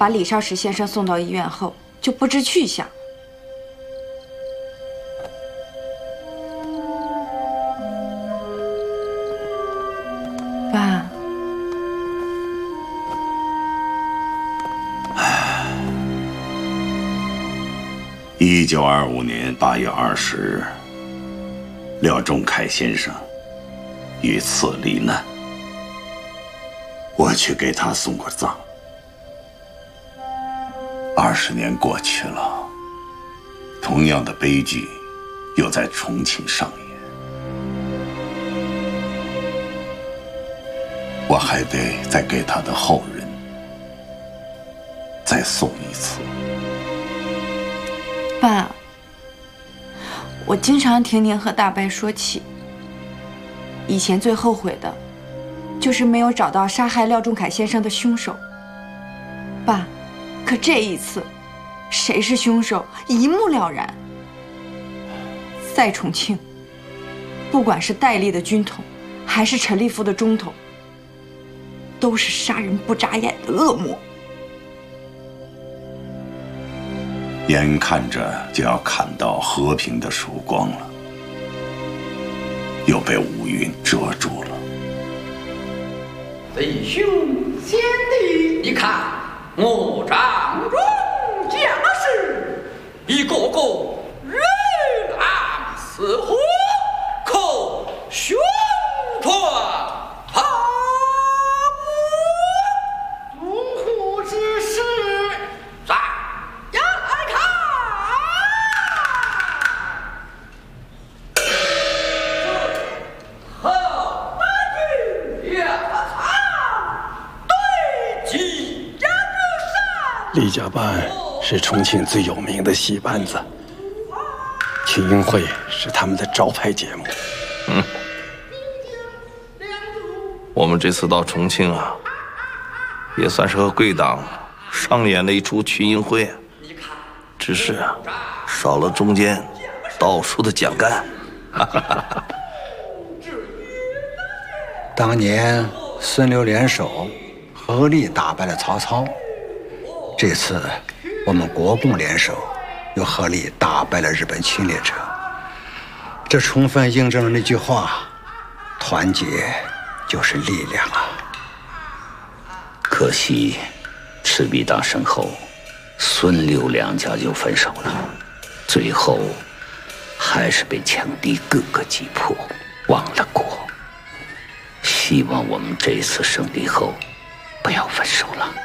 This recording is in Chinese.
把李少石先生送到医院后就不知去向。爸， 1925年8月20日，廖仲恺先生遇刺罹难。我去给他送过葬。20年过去了，同样的悲剧又在重庆上演。我还得再给他的后人再送一次。 爸，我经常听您和大伯说起，以前最后悔的，就是没有找到杀害廖仲恺先生的凶手。爸，可这一次，谁是凶手一目了然。在重庆，不管是戴笠的军统，还是陈立夫的中统，都是杀人不眨眼的恶魔。 眼看着就要看到和平的曙光了，又被乌云遮住了。 弟兄贤弟，你看我掌中将士，一个个人狼似虎，口宣传好母，纵虎之势，在。 李家班是重庆最有名的戏班子，群英会是他们的招牌节目。 我们这次到重庆啊，也算是和贵党上演了一出群英会，只是啊，少了中间倒数的蒋干。 当年孙刘联手合力打败了曹操。 这次，我们国共联手，又合力打败了日本侵略者。这充分印证了那句话：团结就是力量啊！ 可惜，赤壁大胜后，孙刘两家就分手了，最后还是被强敌各个击破，亡了国。希望我们这次胜利后，不要分手了。